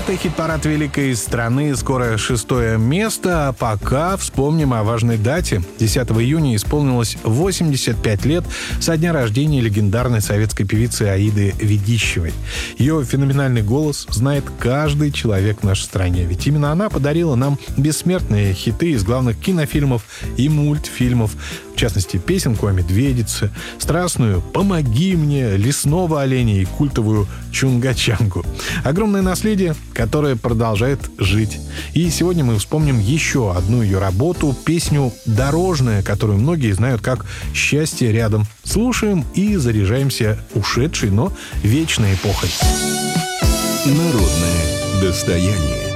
Это хит-парад великой страны, скоро 6-е место, а пока вспомним о важной дате. 10 июня исполнилось 85 лет со дня рождения легендарной советской певицы Аиды Ведищевой. Ее феноменальный голос знает каждый человек в нашей стране, ведь именно она подарила нам бессмертные хиты из главных кинофильмов и мультфильмов, в частности, песенку о медведице, страстную «Помоги мне», «Лесного оленя» и культовую «Чунга-чангу». Огромное наследие, которое продолжает жить. И сегодня мы вспомним еще одну ее работу, песню «Дорожная», которую многие знают как «Счастье рядом». Слушаем и заряжаемся ушедшей, но вечной эпохой. Народное достояние.